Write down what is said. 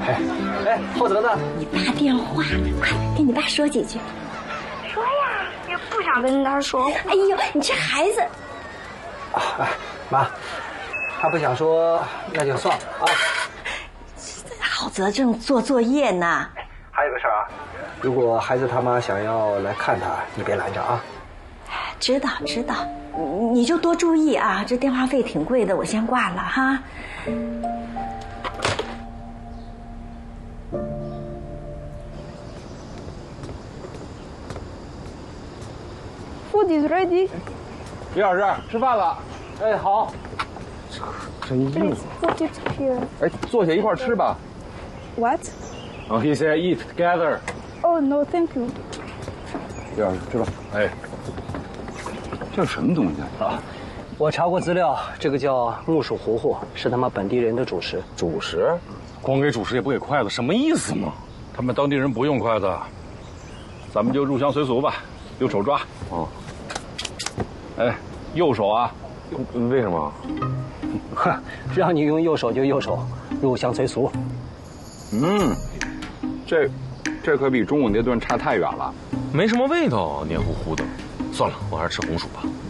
哎，后泽呢？ 你爸电话，快跟你爸说几句。 说呀，也不想跟他说。 哎呦，你这孩子。 妈，他不想说，那就算了啊。 郝泽正做作业呢。 还有个事儿啊，如果孩子他妈想要来看他，你别拦着啊。 知道，你就多注意啊。这电话费挺贵的，我先挂了哈。 Food is ready. 李老师，吃饭了。 哎，好。 真硬。 Please put it here. 哎，坐下一块吃吧。 What? Oh, he said eat together. Oh no, thank you. 李老师，吃吧。哎，这是什么东西啊？ 我查过资料，这个叫木薯糊糊，是他们本地人的主食。 主食？光给主食也不给筷子，什么意思嘛？ 他们当地人不用筷子，咱们就入乡随俗吧，用手抓。 哦。 哎，右手啊。 为什么？ 哼，让你用右手就右手，入乡随俗。 嗯，这可比中午那顿差太远了。 没什么味道，黏糊糊的。算了，我还是吃红薯吧。